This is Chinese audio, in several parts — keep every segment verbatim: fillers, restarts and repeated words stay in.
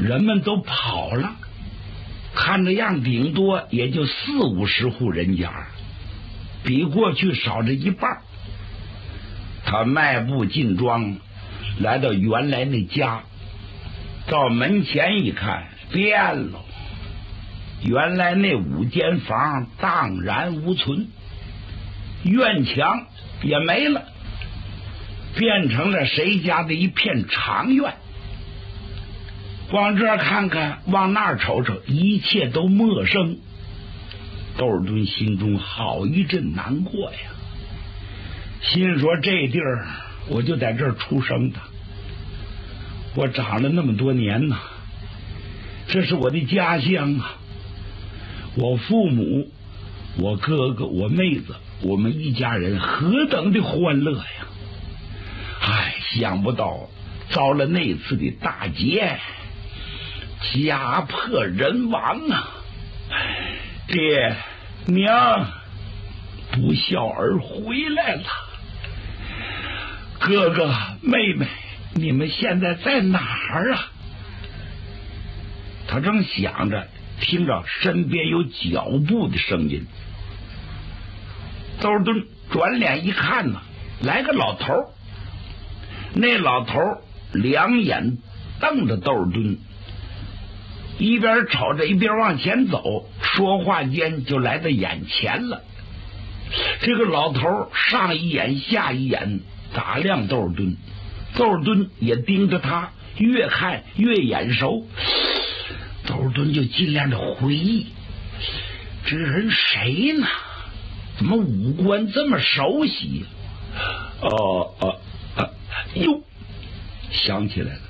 人们都跑了，看这样顶多也就四五十户人家，比过去少这一半。他迈步进庄，来到原来那家，到门前一看，变了，原来那五间房荡然无存，院墙也没了，变成了谁家的一片长院。往这儿看看，往那儿瞅瞅，一切都陌生。窦尔敦心中好一阵难过呀，心说这地儿我就在这儿出生的，我长了那么多年呐，这是我的家乡啊，我父母我哥哥我妹子我们一家人何等的欢乐呀！唉，想不到遭了那次的大劫，家破人亡啊！爹娘不孝而回来了，哥哥妹妹你们现在在哪儿啊？他正想着，听着身边有脚步的声音。窦尔敦转脸一看呢，来个老头。那老头两眼瞪着窦尔敦，一边瞅着一边往前走，说话间就来到眼前了。这个老头上一眼下一眼打量窦尔敦，窦尔敦也盯着他，越看越眼熟。窦尔敦就尽量的回忆，这人谁呢？怎么五官这么熟悉？哦哦哦，哟，想起来了，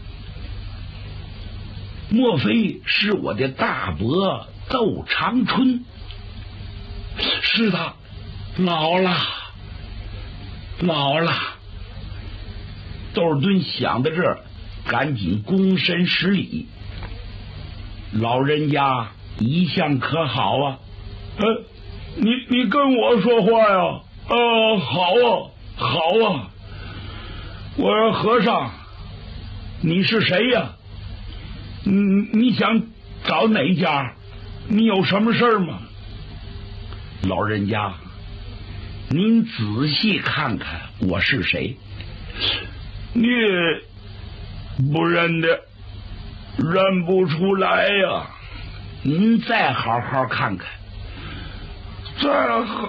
莫非是我的大伯窦长春？是他，老了，老了。窦尔敦想到这儿，赶紧躬身施礼。老人家一向可好啊？呃，你你跟我说话呀？呃，好啊，好啊。我说和尚，你是谁呀？嗯，你想找哪家？你有什么事儿吗？老人家，您仔细看看我是谁？你不认得，认不出来呀。您再好好看看，再好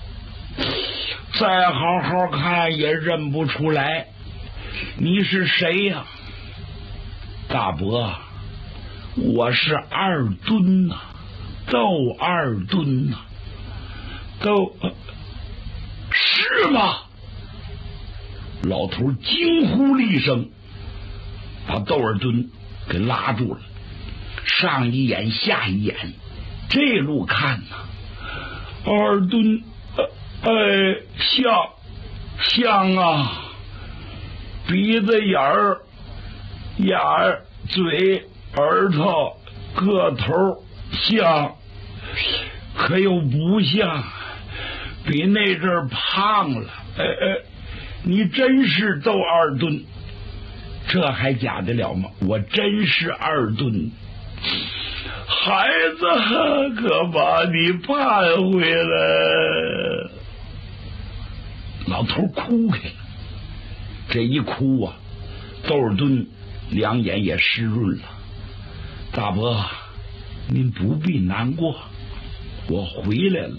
再好好看也认不出来。你是谁呀？大伯，我是二敦呐、啊，窦二敦呐、啊，窦、呃、是吗？老头惊呼了一声，把窦尔敦给拉住了，上一眼下一眼，这路看呐、啊，二敦，呃，哎，像像啊，鼻子眼儿、眼儿、嘴、耳朵、个头像，可又不像，比那阵儿胖了。哎哎，你真是窦二敦，这还假得了吗？我真是二敦。孩子，可把你盼回来。老头哭开了，这一哭啊，窦尔敦两眼也湿润了。大伯，您不必难过，我回来了。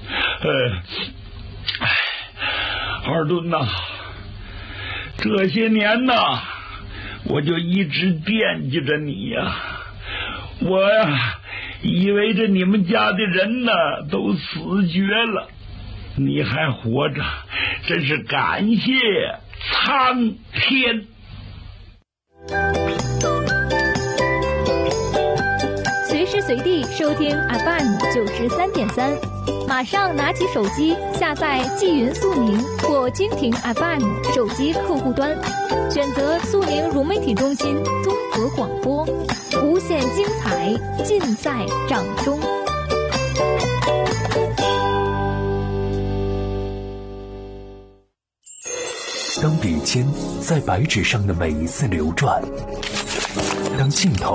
哎，二敦呐、啊，这些年呐、啊，我就一直惦记着你呀、啊。我呀，以为这你们家的人呢都死绝了，你还活着，真是感谢苍天。 随时随地收听 F M 九十三点三，马上拿起手机下载纪云速宁或蜻蜓 F M 手机客户端，选择速宁融媒体中心综合广播，无限精彩尽在掌中。 当笔尖在白纸上的每一次流转，当镜头